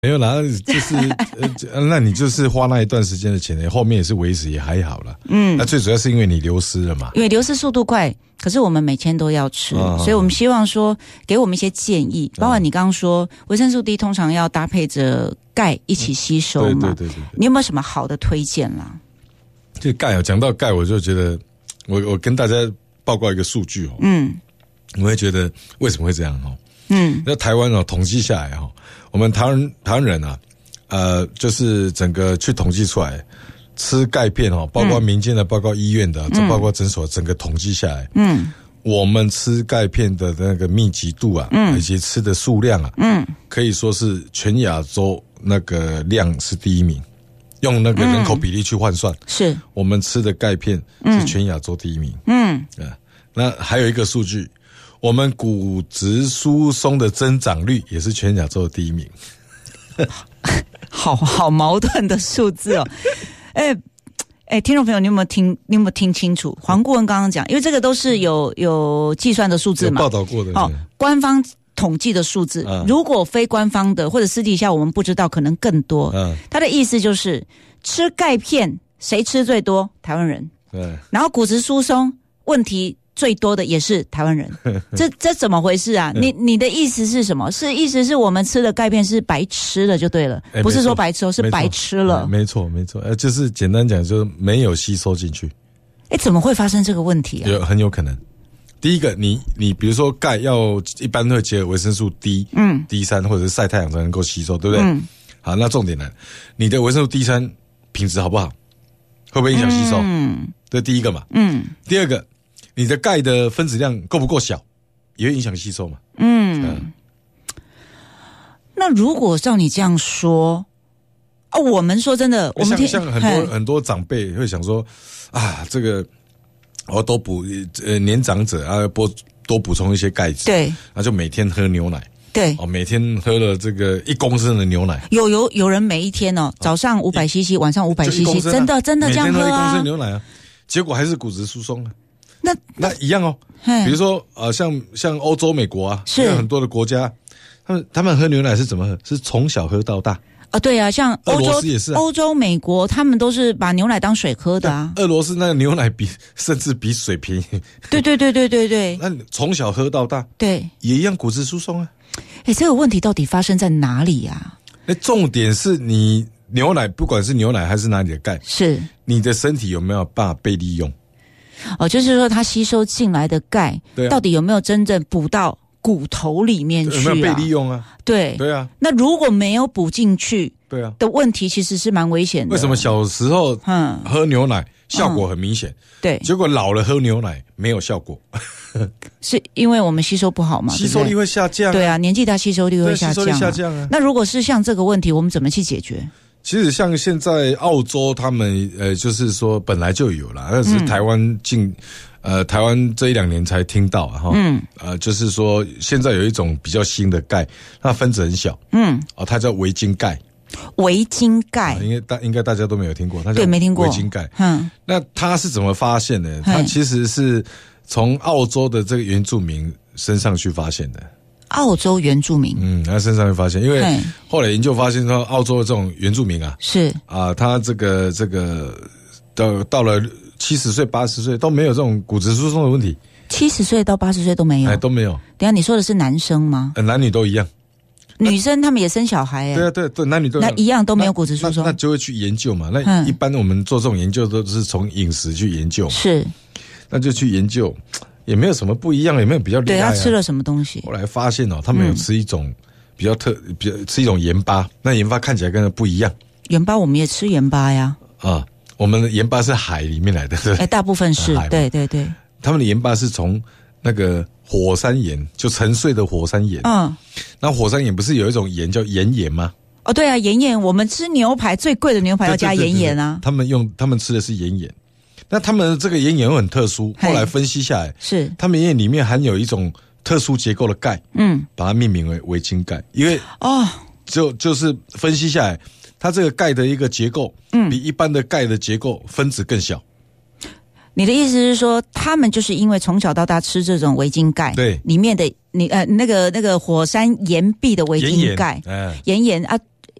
没有啦，就是那你就是花那一段时间的钱，后面也是维持也还好啦。那最主要是因为你流失了嘛， 因为流失速度快，可是我们每天都要吃，所以我们希望说给我们一些建议，包括你刚刚说维生素 D 通常要搭配着钙一起吸收嘛，对，你有没有什么好的推荐啦？ 这钙讲到钙，我就觉得我跟大家报告一个数据我会觉得为什么会这样那台湾统计下来我们台湾人就是整个去统计出来，吃钙片包括民间的，包括医院的，包括诊所，整个统计下来，我们吃钙片的那个密集度以及吃的数量可以说是全亚洲那个量是第一名。用那个人口比例去换算，是我们吃的钙片是全亚洲第一名。那还有一个数据，我们骨质疏松的增长率也是全亚洲的第一名。 好矛盾的数字哦。听众朋友，你有没有听清楚？黄顾问刚刚讲，因为这个都是有计算的数字嘛， 有报道过的。 官方统计的数字，如果非官方的或者私底下我们不知道，可能更多。他的意思就是吃钙片谁吃最多？台湾人。然后骨质疏松问题最多的也是台湾人。这怎么回事啊？你的意思是什么？意思是我们吃的钙片是白吃了就对了，不是说白吃是白吃了。没错，就是简单讲，就是没有吸收进去。怎么会发生这个问题啊？ 很有可能。第一个，你比如说钙一般会结合维生素 D3 或者是晒太阳才能够吸收，对不对？好，那重点来，你的维生素 D3 品质好不好？会不会影响吸收？这第一个嘛。第二个，你的钙的分子量够不够小，也会影响吸收嘛。 那如果照你这样说，我们说真的，我们像很多长辈会想说这个。多补年长者多补充一些钙质，对，那就每天喝牛奶，对，每天喝了这个1公升的牛奶。 有人每一天早上500cc，晚上500cc，真的这样喝每天喝1公升牛奶结果还是骨质疏松那一样比如说像欧洲、美国是有很多的国家，他们喝牛奶是怎么喝？是从小喝到大。 对啊，像欧洲、美国，他们都是把牛奶当水喝的俄罗斯那个牛奶甚至比水便宜。 对。 那从小喝到大，对，也一样骨质疏松这个问题到底发生在哪里啊？ 重点是你牛奶，不管是牛奶还是哪里的钙，是你的身体有没有办法被利用？ 就是说它吸收进来的钙，到底有没有真正补到骨头里面去有没有被利用对啊。 那如果没有补进去，对啊的问题其实是蛮危险的。 为什么小时候喝牛奶效果很明显，对，结果老了喝牛奶没有效果？ 是因为我们吸收不好嘛， 吸收力会下降。 对啊，年纪大吸收力会下降。那如果是像这个问题，我们怎么去解决？ 其实像现在澳洲他们就是说本来就有啦，但是台湾台湾这1-2年才听到就是说现在有一种比较新的钙，它分子很小，它叫维金钙。 维金钙应该大家都没有听过，它叫没听过维金钙。那它是怎么发现的？它其实是从澳洲的这个原住民身上去发现的。 澳洲原住民， 他身上会发现，因为后来研究发现说，澳洲的这种原住民是他这个到了70岁、80岁都没有这种骨质疏松的问题。 70岁到80岁都没有？ 都没有。 等一下你说的是男生吗？ 男女都一样。 女生他们也生小孩对，男女都一样。 那一样都没有骨质疏松， 那就会去研究嘛。那一般我们做这种研究都是从饮食去研究，是，那就去研究。也没有什么不一样，也没有比较厉害。 对，他吃了什么东西？ 后来发现他们有吃一种比较吃一种盐巴，那盐巴看起来跟它不一样。 盐巴我们也吃盐巴呀。 我们的盐巴是海里面来的，对。 大部分是，对。 他们的盐巴是从那个火山岩，就沉睡的火山岩。那火山岩不是有一种盐叫岩盐吗？ 对啊，岩盐，我们吃牛排最贵的牛排要加岩盐啊。 他们吃的是岩盐。那他们这个岩盐又很特殊，后来分析下来，是他们岩盐里面含有一种特殊结构的钙，把它命名为维金钙，因为就是分析下来，它这个钙的一个结构，比一般的钙的结构分子更小。 你的意思是说，他们就是因为从小到大吃这种维金钙，对里面的那个火山岩壁的维金钙，岩盐